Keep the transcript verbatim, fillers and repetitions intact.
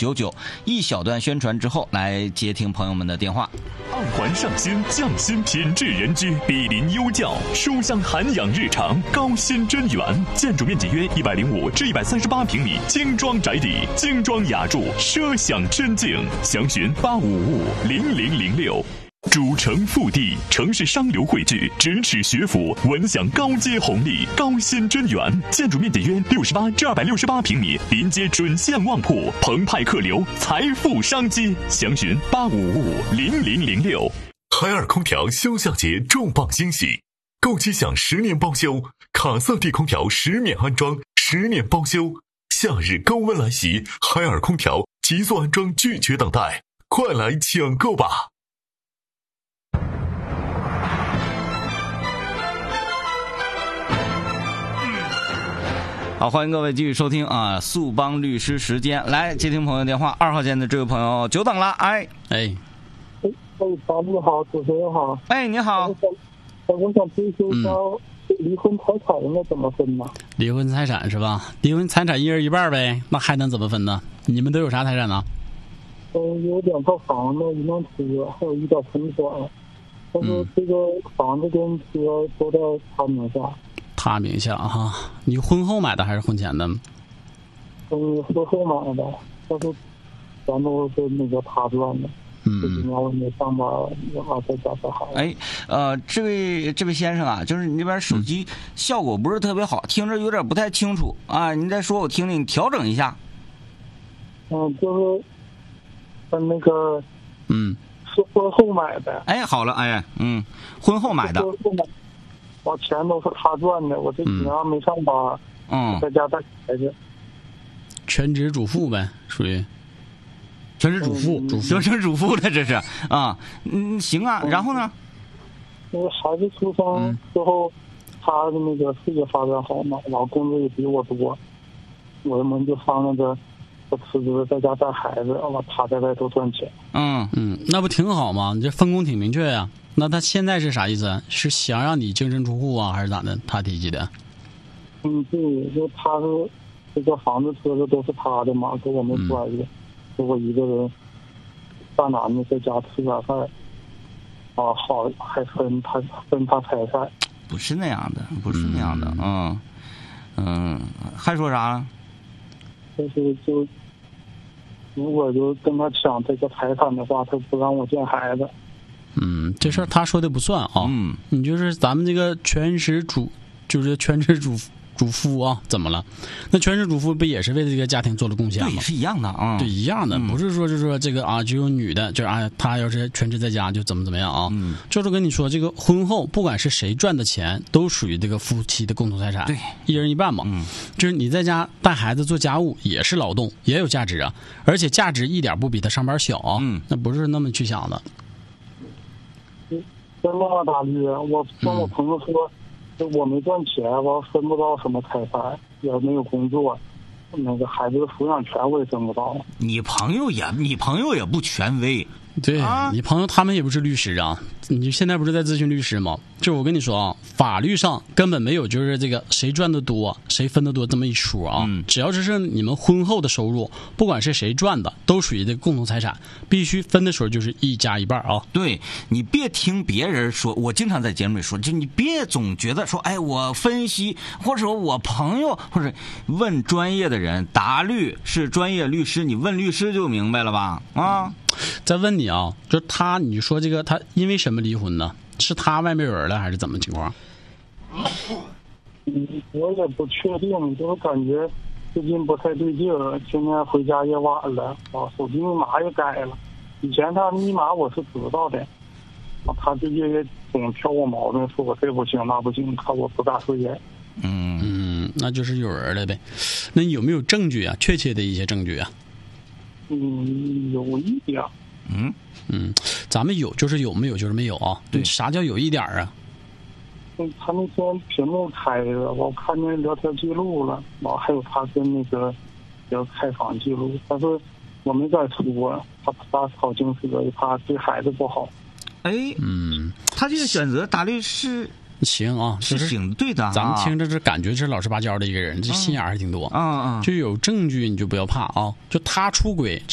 九九，一小段宣传之后来接听朋友们的电话。 二环上新，匠心品质人居，毗邻优教，书香涵养日常，高新真园。建筑面积约一百零五至一百三十八平米，精装宅邸，精装雅筑，奢享真境。详询八五五零零零六。主城腹地，城市商流汇聚，咫尺学府，闻享高阶红利。高新真园，建筑面积约六十八至二百六十八平米，临街准线旺铺，澎湃客流，财富商机。详询八五五零零零六。 海尔空调休夏节重磅惊喜，购机享十年包修，卡萨帝空调十免安装，十年包修。夏日高温来袭，海尔空调急速安装，拒绝等待，快来抢购吧！ 好，欢迎各位继续收听啊，速帮律师时间，来接听朋友电话。二号线的这位朋友久等了，哎哎哎，法律好，主持人好。 哎，你好。 我想，我想追究一下，离婚财产应该怎么分呢？ 离婚财产是吧？离婚财产一人一半呗，那还能怎么分呢？你们都有啥财产呢？ 嗯，有两套房子，一辆车，还有一点存款。但是这个房子跟车都在他名下。 他名下哈，你婚后买的还是婚前的？ 嗯，婚后买的，但是咱都是那个他赚的。 嗯， 这几年我没上班，我在家带孩子。 哎，呃，这位这位先生啊，就是你那边手机效果不是特别好，听着有点不太清楚啊，你再说我听听，你调整一下。 嗯，就是跟那个， 嗯， 是婚后买的。 哎，好了，哎，嗯，婚后买的。 婚后买，我钱都是他赚的，我这几年没上班， 嗯， 在家带孩子。 全职主妇呗，属于。 全职主妇，主全职主妇的这是啊，嗯，行啊，然后呢？ 那个孩子出生之后，他的那个事业发展好嘛，然后工资也比我多，我们就商量着，我辞职在家带孩子，完他在外头赚钱。 嗯嗯，那不挺好吗？你这分工挺明确呀。那他现在是啥意思？是想让你净身出户啊，还是咋的？他提及的？ 嗯，对，就他是这个房子车子都是他的嘛，给我们管的。就我一个人，大男的在家吃点饭，啊，好还分他分他财产， 不是那样的，不是那样的，嗯嗯，还说啥了？ 就是就，如果就跟他抢这个财产的话，他不让我见孩子。 嗯，这事儿他说的不算啊， 嗯， 你就是咱们这个全职主，就是全职主主妇啊，怎么了？那全职主妇不也是为这个家庭做了贡献吗？ 对，是一样的啊， 对，一样的， 嗯、 不是说就是说这个啊，只有女的，就啊，她要是全职在家就怎么怎么样啊？嗯，就是跟你说，这个婚后不管是谁赚的钱，都属于这个夫妻的共同财产， 对， 一人一半嘛。嗯，就是你在家带孩子做家务也是劳动，也有价值啊，而且价值一点不比他上班小啊。嗯，那不是那么去想的。 真的吗，大律？我跟我朋友说。嗯，我没赚钱，我分不到什么财产，也没有工作，那个孩子的抚养权我也争不到。 你朋友也，你朋友也不权威。 对、啊、你朋友他们也不是律师啊，你现在不是在咨询律师吗？就我跟你说啊，法律上根本没有就是这个谁赚的多谁分的多这么一说啊、嗯、只要是是你们婚后的收入，不管是谁赚的都属于这个共同财产，必须分的时候就是一家一半啊。 对，你别听别人说，我经常在节目里说，就你别总觉得说，哎，我分析或者说我朋友或者问专业的人，达律是专业律师，你问律师就明白了吧？啊， 再问你啊，就他，你说这个他因为什么离婚呢？是他外面有人了，还是怎么情况？ 嗯，我也不确定，就是感觉最近不太对劲儿，今天回家也晚了，啊，手机密码也改了。以前他密码我是知道的，啊，他最近也总挑我毛病，说我这不行那不行，看我不大顺眼。 嗯嗯，那就是有人了呗。那有没有证据啊？确切的一些证据啊？ 嗯，有一点。 嗯嗯，咱们有就是有，没有就是没有啊。对，啥叫有一点啊？ 嗯，他那天屏幕开了，我看见聊天记录了，然后还有他跟那个要采访记录，但是我没敢说，他怕吵经舌，怕对孩子不好。 哎，嗯，他这个选择打律师。 行啊， 是挺对的、啊。 咱们听着这感觉是老实巴交的一个人，这心眼还挺多。 嗯嗯， 就有证据你就不要怕啊。就他出轨